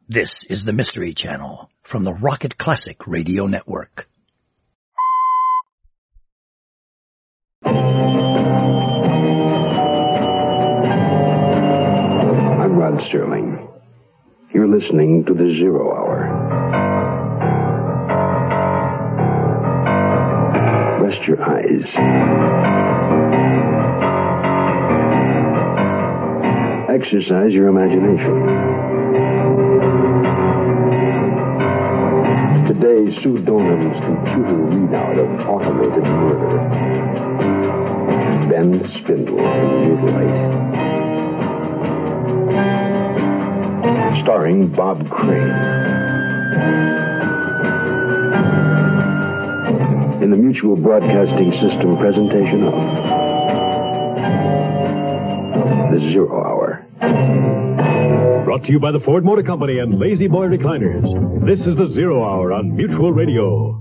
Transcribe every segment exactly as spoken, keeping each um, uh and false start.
This is the Mystery Channel from the Rocket Classic Radio Network. I'm Rod Sterling. You're listening to The Zero Hour. Rest your eyes. Exercise your imagination. Today's Sue Donham's computer readout of automated murder. Bend, spindle, and mutilate. Starring Bob Crane. In the Mutual Broadcasting System presentation of The Zero Hour. Brought to you by the Ford Motor Company and Lazy Boy Recliners. This is the Zero Hour on Mutual Radio.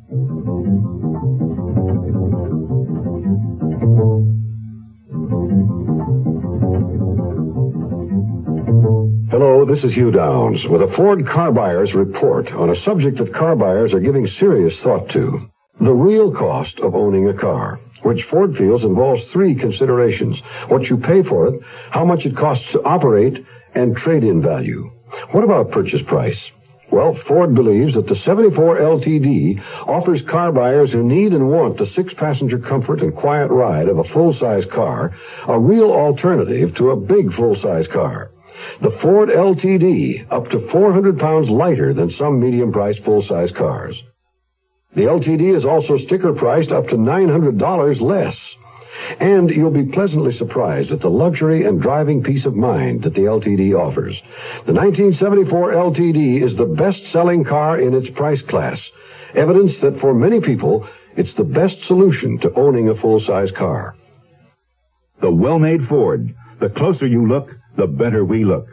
Hello, this is Hugh Downs with a Ford Car Buyers Report on a subject that car buyers are giving serious thought to. The real cost of owning a car, which Ford feels involves three considerations. What you pay for it, how much it costs to operate, and trade-in value. What about purchase price? Well, Ford believes that the seventy-four L T D offers car buyers who need and want the six-passenger comfort and quiet ride of a full-size car a real alternative to a big full-size car. The Ford L T D, up to four hundred pounds lighter than some medium-priced full-size cars. The L T D is also sticker-priced up to nine hundred dollars less. And you'll be pleasantly surprised at the luxury and driving peace of mind that the L T D offers. The nineteen seventy-four L T D is the best-selling car in its price class. Evidence that for many people, it's the best solution to owning a full-size car. The well-made Ford. The closer you look, the better we look.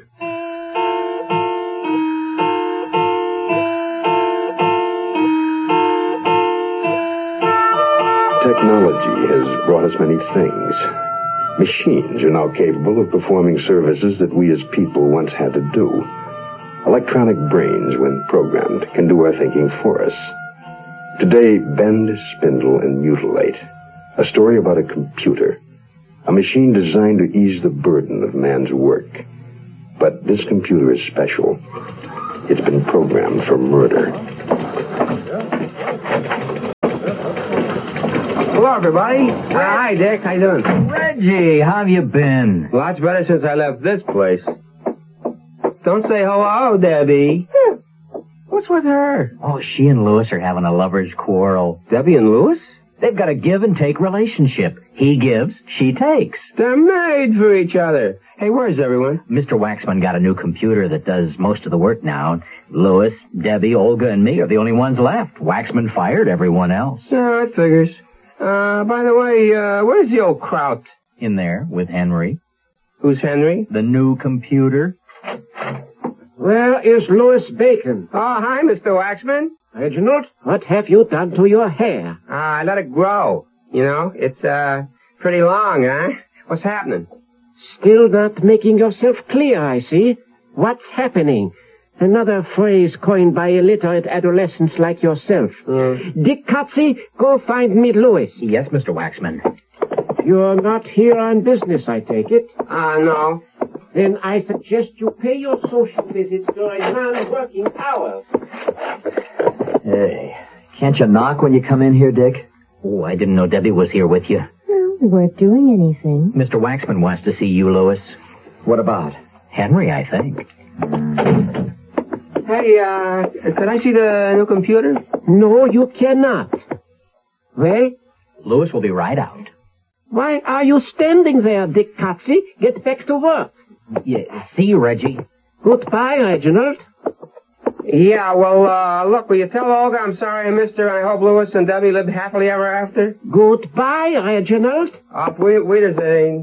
Technology has brought us many things. Machines are now capable of performing services that we as people once had to do. Electronic brains, when programmed, can do our thinking for us. Today, Bend, Spindle, and Mutilate. A story about a computer. A machine designed to ease the burden of man's work. But this computer is special. It's been programmed for murder. Hello, everybody. Uh, hi, Dick. How you doing? Reggie, how have you been? Lots better since I left this place. Don't say hello, Debbie. What's with her? Oh, she and Lewis are having a lover's quarrel. Debbie and Lewis? They've got a give-and-take relationship. He gives, she takes. They're made for each other. Hey, where's everyone? Mister Waxman got a new computer that does most of the work now. Lewis, Debbie, Olga, and me are the only ones left. Waxman fired everyone else. Yeah, it figures. Uh, by the way, uh, where's the old Kraut? In there, with Henry. Who's Henry? The new computer. Where is Louis Bacon? Oh, hi, Mister Waxman. Reginald, what have you done to your hair? Uh, I let it grow. You know, it's, uh, pretty long, huh? What's happening? Still not making yourself clear, I see. What's happening? Another phrase coined by illiterate adolescents like yourself. Mm. Dick Cutsy, go find me Louis. Yes, Mister Waxman. You're not here on business, I take it. Ah, uh, no. Then I suggest you pay your social visits during non-working hours. Hey, can't you knock when you come in here, Dick? Oh, I didn't know Debbie was here with you. Well, we weren't doing anything. Mister Waxman wants to see you, Louis. What about? Henry, I think. Hey, uh, can I see the new computer? No, you cannot. Well? Louis will be right out. Why are you standing there, Dick Cutsy? Get back to work. Yeah, see you, Reggie. Goodbye, Reginald. Yeah, well, uh, look, will you tell Olga I'm sorry I missed her, and I hope Louis and Debbie lived happily ever after? Goodbye, Reginald. Auf Wiedersehen.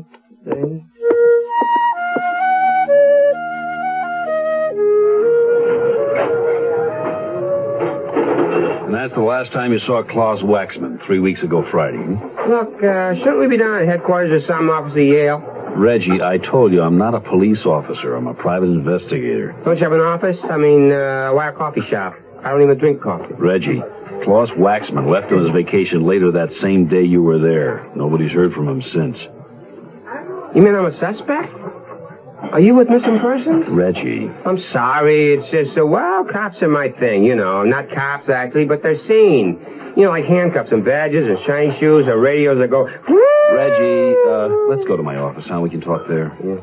And that's the last time you saw Klaus Waxman, three weeks ago Friday. Look, uh, shouldn't we be down at headquarters or some office of Yale? Reggie, I told you I'm not a police officer. I'm a private investigator. Don't you have an office? I mean, uh, why a coffee shop? I don't even drink coffee. Reggie, Klaus Waxman left on his vacation later that same day you were there. Nobody's heard from him since. You mean I'm a suspect? Are you with missing persons? Reggie. I'm sorry. It's just, uh, well, cops are my thing, you know. Not cops, actually, but they're seen. You know, like handcuffs and badges and shiny shoes or radios that go... Reggie, uh, let's go to my office, huh? We can talk there. Yeah.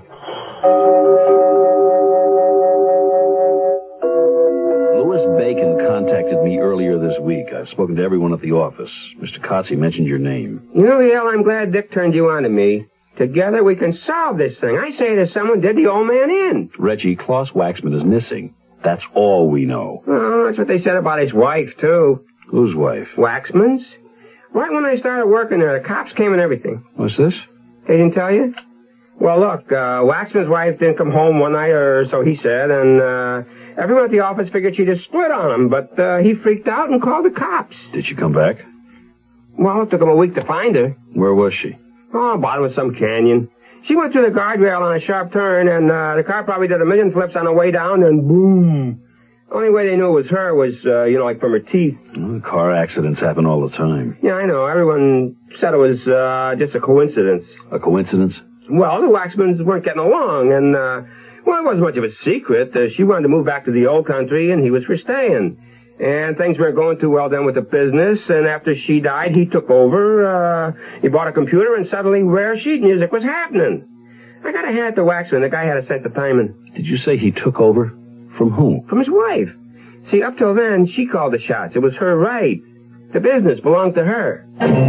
Louis Bacon contacted me earlier this week. I've spoken to everyone at the office. Mister Kotze mentioned your name. You know, Yale, I'm glad Dick turned you on to me. Together we can solve this thing. I say that someone did the old man in. Reggie, Klaus Waxman is missing. That's all we know. Oh, that's what they said about his wife, too. Whose wife? Waxman's. Right when I started working there, the cops came and everything. What's this? They didn't tell you? Well, look, uh, Waxman's wife didn't come home one night, or so he said, and uh, everyone at the office figured she'd just split on him, but uh, he freaked out and called the cops. Did she come back? Well, it took him a week to find her. Where was she? Oh, bottom of some canyon. She went through the guardrail on a sharp turn, and uh, the car probably did a million flips on the way down, and boom. Only way they knew it was her was, uh, you know, like from her teeth. Well, car accidents happen all the time. Yeah, I know. Everyone said it was uh, just a coincidence. A coincidence? Well, the Waxmans weren't getting along, and, uh, well, it wasn't much of a secret. Uh, she wanted to move back to the old country, and he was for staying. And things weren't going too well then with the business, and after she died, he took over. Uh, he bought a computer, and suddenly rare sheet music was happening. I gotta hand it to Waxman. The guy had a sense of timing. Did you say he took over? From whom? From his wife. See, up till then, she called the shots. It was her right. The business belonged to her.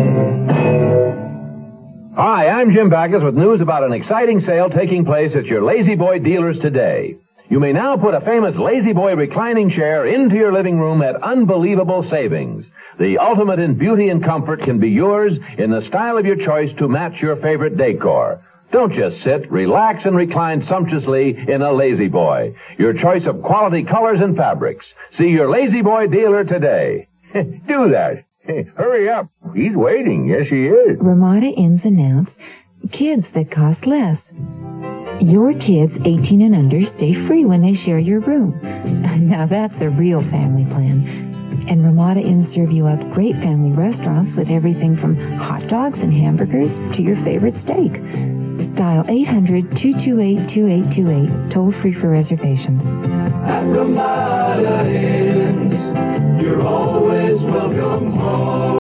Hi, I'm Jim Backus with news about an exciting sale taking place at your Lazy Boy dealers today. You may now put a famous Lazy Boy reclining chair into your living room at unbelievable savings. The ultimate in beauty and comfort can be yours in the style of your choice to match your favorite decor. Don't just sit, relax, and recline sumptuously in a Lazy Boy. Your choice of quality colors and fabrics. See your Lazy Boy dealer today. Do that. Hurry up. He's waiting. Yes, he is. Ramada Inns announce kids that cost less. Your kids eighteen and under stay free when they share your room. Now that's a real family plan. And Ramada Inns serve you up great family restaurants with everything from hot dogs and hamburgers to your favorite steak. Dial eight hundred, two two eight, two eight two eight, toll free for reservations. At Ramada Inns, you're always welcome home.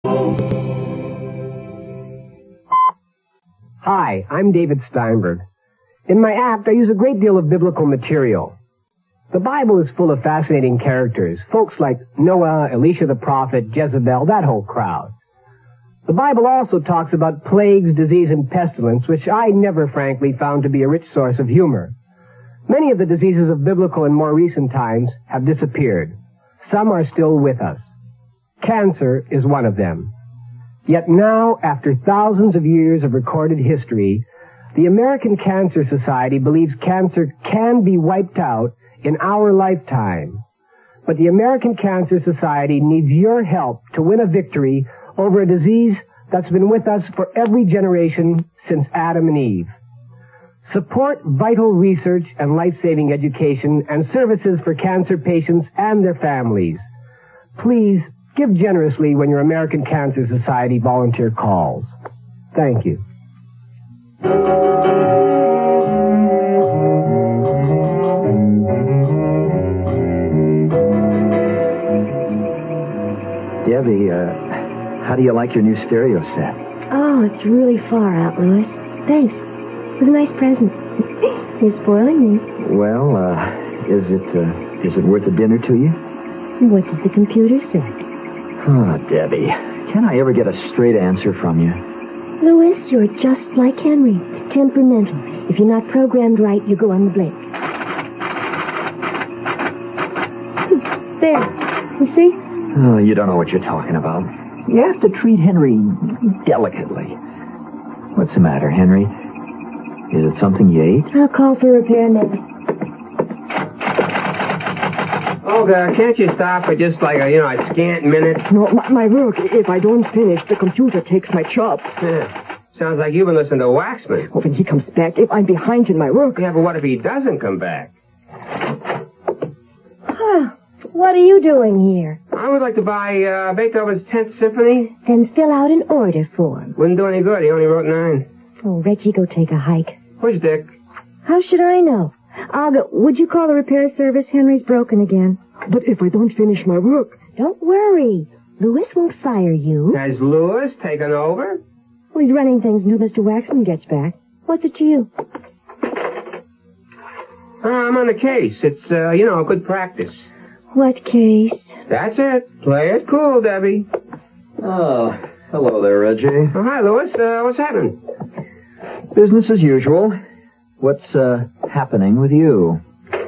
Hi, I'm David Steinberg. In my act, I use a great deal of biblical material. The Bible is full of fascinating characters, folks like Noah, Elisha the prophet, Jezebel, that whole crowd. The Bible also talks about plagues, disease, and pestilence, which I never, frankly, found to be a rich source of humor. Many of the diseases of biblical and more recent times have disappeared. Some are still with us. Cancer is one of them. Yet now, after thousands of years of recorded history, the American Cancer Society believes cancer can be wiped out in our lifetime. But the American Cancer Society needs your help to win a victory over a disease that's been with us for every generation since Adam and Eve. Support vital research and life-saving education and services for cancer patients and their families. Please give generously when your American Cancer Society volunteer calls. Thank you. Debbie, uh, how do you like your new stereo set? Oh, it's really far out, Louis. Thanks. It was a nice present. You're spoiling me. Well, uh, is it, uh, is it worth a dinner to you? What does the computer say? Oh, Debbie, can I ever get a straight answer from you? Louis, you're just like Henry. Temperamental. If you're not programmed right, you go on the blink. There. You see? Oh, you don't know what you're talking about. You have to treat Henry delicately. What's the matter, Henry? Is it something you ate? I'll call for repair now. Olga, can't you stop for just like a, you know, a scant minute? No, my, my work. If I don't finish, the computer takes my job. Yeah. Sounds like you've been listening to Waxman. Well, when he comes back, if I'm behind in my work... Yeah, but what if he doesn't come back? Huh. What are you doing here? I would like to buy uh, Beethoven's tenth Symphony. Then fill out an order form. Wouldn't do any good. He only wrote nine. Oh, Reggie, go take a hike. Where's Dick? How should I know? I'll go. Would you call the repair service? Henry's broken again. But if I don't finish my work... Don't worry. Louis won't fire you. Has Louis taken over? Well, he's running things until Mister Waxman gets back. What's it to you? Uh, I'm on the case. It's, uh, you know, good practice. What case? That's it. Play it cool, Debbie. Oh, hello there, Reggie. Oh, hi, Louis. Uh, what's happening? Business as usual. What's, uh, happening with you?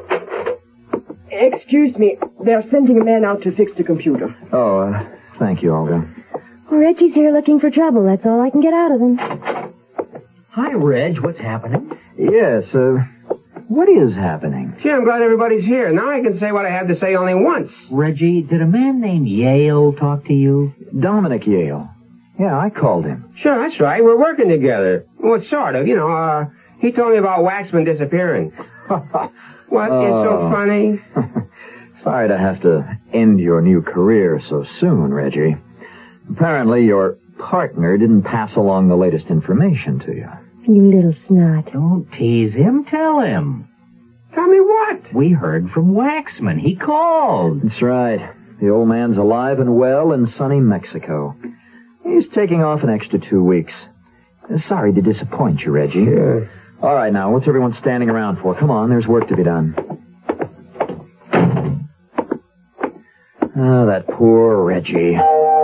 Excuse me. They're sending a man out to fix the computer. Oh, uh, thank you, Olga. Well, Reggie's here looking for trouble. That's all I can get out of him. Hi, Reg. What's happening? Yes, uh, what is happening? Gee, I'm glad everybody's here. Now I can say what I had to say only once. Reggie, did a man named Yale talk to you? Dominic Yale. Yeah, I called him. Sure, that's right. We're working together. Well, sort of. You know, uh, he told me about Waxman disappearing. What? Oh. It's so funny. Sorry to have to end your new career so soon, Reggie. Apparently your partner didn't pass along the latest information to you. You little snot. Don't tease him. Tell him. Tell me what? We heard from Waxman. He called. That's right. The old man's alive and well in sunny Mexico. He's taking off an extra two weeks. Sorry to disappoint you, Reggie. Yeah. All right, now, what's everyone standing around for? Come on, there's work to be done. Oh, that poor Reggie.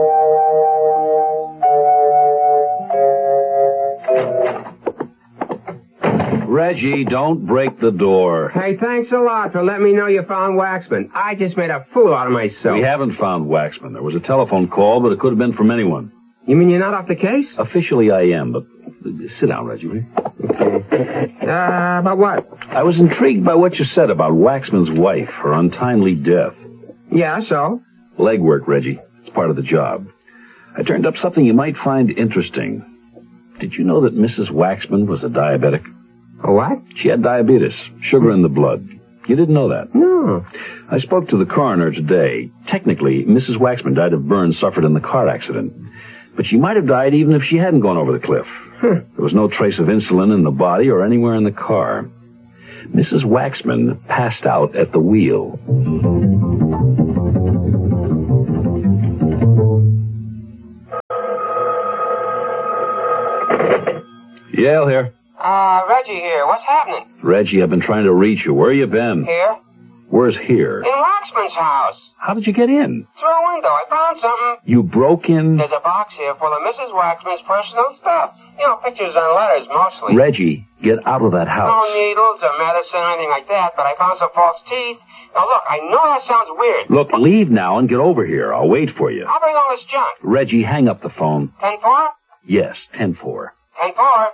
Reggie, don't break the door. Hey, thanks a lot for letting me know you found Waxman. I just made a fool out of myself. We haven't found Waxman. There was a telephone call, but it could have been from anyone. You mean you're not off the case? Officially, I am, but sit down, Reggie. Okay. Uh, about what? I was intrigued by what you said about Waxman's wife, her untimely death. Yeah, so? Legwork, Reggie. It's part of the job. I turned up something you might find interesting. Did you know that Missus Waxman was a diabetic? A what? She had diabetes, sugar in the blood. You didn't know that? No. I spoke to the coroner today. Technically, Missus Waxman died of burns suffered in the car accident. But she might have died even if she hadn't gone over the cliff. Huh. There was no trace of insulin in the body or anywhere in the car. Missus Waxman passed out at the wheel. Yale here. Uh, Reggie here. What's happening? Reggie, I've been trying to reach you. Where you been? Here. Where's here? In Waxman's house. How did you get in? Through a window. I found something. You broke in? There's a box here full of Missus Waxman's personal stuff. You know, pictures and letters mostly. Reggie, get out of that house. No needles or medicine or anything like that, but I found some false teeth. Now, look, I know that sounds weird. Look, leave now and get over here. I'll wait for you. I'll bring all this junk. Reggie, hang up the phone. ten four? Yes, ten four. ten four.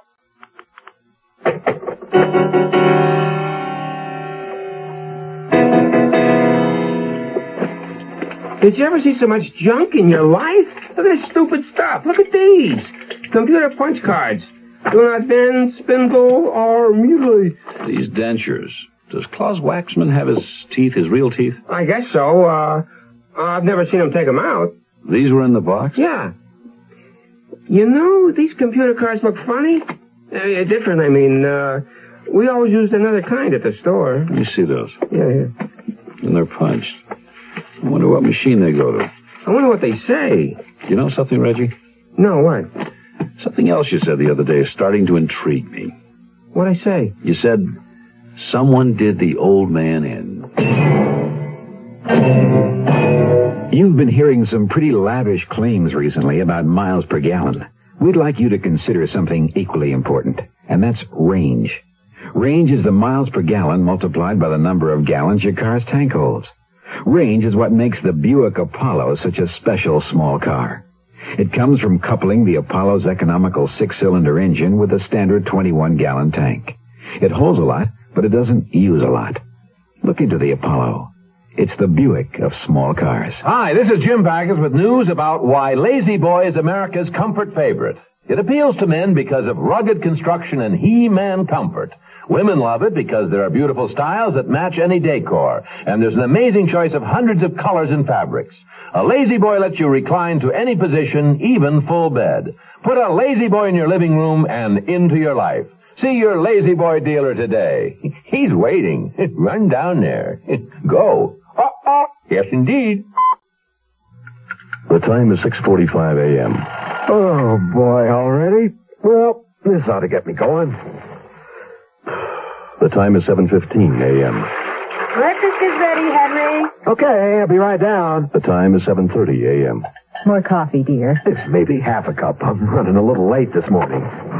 Did you ever see so much junk in your life? Look at this stupid stuff. Look at these. Computer punch cards. Do not bend, spindle, or mutilate. These dentures. Does Klaus Waxman have his teeth, his real teeth? I guess so. Uh, I've never seen him take them out. These were in the box? Yeah. You know, these computer cards look funny. Uh, different, I mean. Uh, we always used another kind at the store. Let me see those. Yeah, yeah. And they're punched. I wonder what machine they go to. I wonder what they say. You know something, Reggie? No, what? Something else you said the other day is starting to intrigue me. What'd I say? You said, someone did the old man in. You've been hearing some pretty lavish claims recently about miles per gallon. We'd like you to consider something equally important, and that's range. Range is the miles per gallon multiplied by the number of gallons your car's tank holds. Range is what makes the Buick Apollo such a special small car. It comes from coupling the Apollo's economical six-cylinder engine with a standard twenty-one gallon tank. It holds a lot, but it doesn't use a lot. Look into the Apollo. It's the Buick of small cars. Hi, this is Jim Backus with news about why Lazy Boy is America's comfort favorite. It appeals to men because of rugged construction and He-Man comfort. Women love it because there are beautiful styles that match any decor, and there's an amazing choice of hundreds of colors and fabrics. A Lazy Boy lets you recline to any position, even full bed. Put a Lazy Boy in your living room and into your life. See your Lazy Boy dealer today. He's waiting. Run down there. Go. Uh-uh. Yes, indeed. The time is six forty-five a.m. Oh, boy, already? Well, this ought to get me going. The time is seven fifteen a.m. Breakfast is ready, Henry. Okay, I'll be right down. The time is seven thirty a.m. More coffee, dear. It's maybe half a cup. I'm running a little late this morning.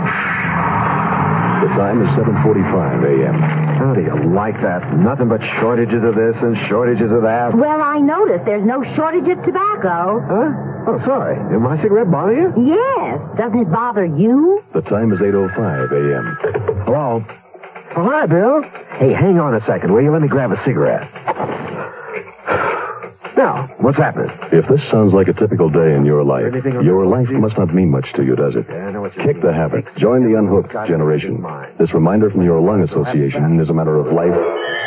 The time is seven forty-five a.m. How do you like that? Nothing but shortages of this and shortages of that. Well, I noticed there's no shortage of tobacco. Huh? Oh, sorry. Did my cigarette bother you? Yes. Doesn't it bother you? The time is eight oh five a.m. Hello? Oh, hi, Bill. Hey, hang on a second, will you? Let me grab a cigarette. Now, what's happening? If this sounds like a typical day in your life, your life must not mean much to you, does it? Yeah, I know what you Kick mean. the habit. Join the unhooked generation. This reminder from your lung association is a matter of life